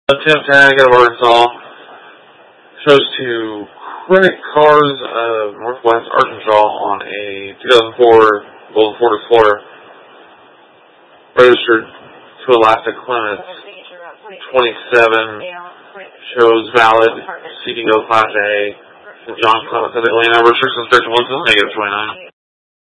A temp tag out of Arkansas shows to credit cars of Northwest Arkansas on a 2004 Golden Ford Explorer registered to Alaska Clements. 27 shows valid, seeking no Class A. John Clements, Atlanta, restrictions 31 -29.